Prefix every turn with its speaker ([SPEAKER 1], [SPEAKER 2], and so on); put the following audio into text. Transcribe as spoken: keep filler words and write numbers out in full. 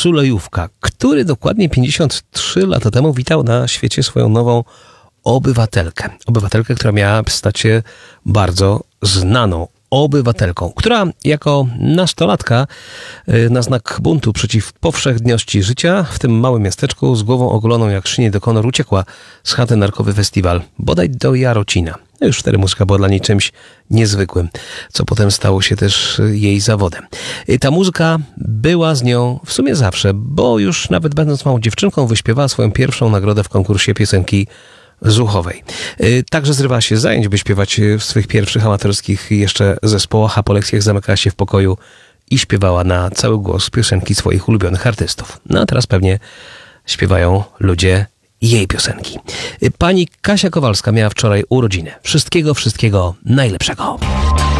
[SPEAKER 1] Sulejówka, który dokładnie pięćdziesiąt trzy lata temu witał na świecie swoją nową obywatelkę. Obywatelkę, która miała stać się bardzo znaną obywatelką, która jako nastolatka na znak buntu przeciw powszechności życia w tym małym miasteczku z głową ogoloną jak szynie do Konor uciekła z chaty na Narkowy Festiwal, bodaj do Jarocina. Już wtedy muzyka była dla niej czymś niezwykłym, co potem stało się też jej zawodem. Ta muzyka była z nią w sumie zawsze, bo już nawet będąc małą dziewczynką wyśpiewała swoją pierwszą nagrodę w konkursie piosenki Zuchowej. Także zrywała się z zajęć, by śpiewać w swych pierwszych amatorskich jeszcze zespołach, a po lekcjach zamykała się w pokoju i śpiewała na cały głos piosenki swoich ulubionych artystów. No a teraz pewnie śpiewają ludzie jej piosenki. Pani Kasia Kowalska miała wczoraj urodziny. Wszystkiego, wszystkiego najlepszego.